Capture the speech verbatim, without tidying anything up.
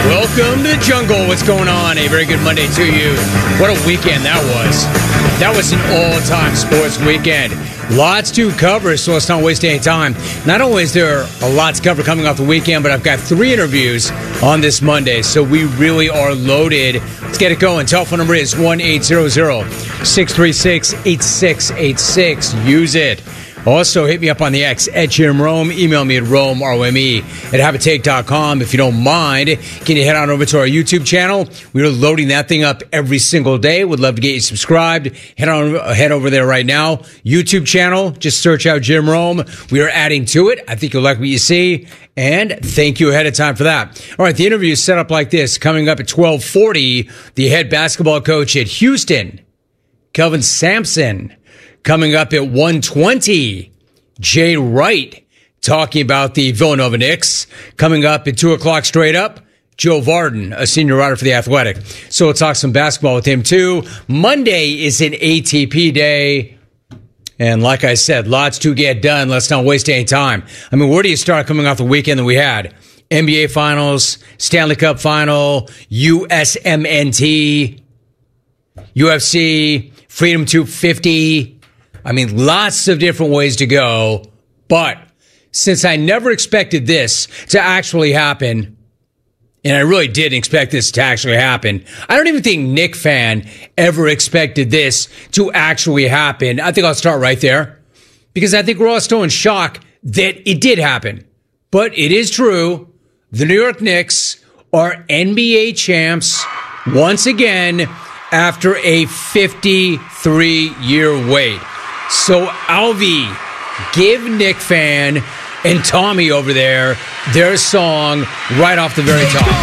Welcome to the jungle. What's going on? A very good Monday to you. What a weekend that was. That was an all-time sports weekend. Lots to cover, so let's not waste any time. Not only is there a lot to cover coming off the weekend, but I've got three interviews on this Monday, so we really are loaded. Let's get it going. Telephone number is one eight hundred, six three six, eight six eight six. Use it. Also, hit me up on the X at Jim Rome. Email me at Rome, R O M E, at Habitate dot com. If you don't mind, can you head on over to our YouTube channel? We are loading that thing up every single day. Would love to get you subscribed. Head on, head over there right now. YouTube channel, just search out Jim Rome. We are adding to it. I think you'll like what you see. And thank you ahead of time for that. All right, the interview is set up like this. Coming up at twelve forty, the head basketball coach at Houston, Kelvin Sampson. Coming up at one twenty, Jay Wright talking about the Villanova Knicks. Coming up at two o'clock straight up, Joe Vardon, a senior writer for The Athletic. So we'll talk some basketball with him too. Monday is an A T P day. And like I said, lots to get done. Let's not waste any time. I mean, where do you start coming off the weekend that we had? N B A Finals, Stanley Cup Final, U S M N T, U F C, Freedom two fifty. I mean, lots of different ways to go, but since I never expected this to actually happen, and I really didn't expect this to actually happen, I don't even think Knick fan ever expected this to actually happen. I think I'll start right there, because I think we're all still in shock that it did happen. But it is true. The New York Knicks are N B A champs once again after a fifty-three year wait. So, Alvi, give Knick fan and Tommy over there their song right off the very top.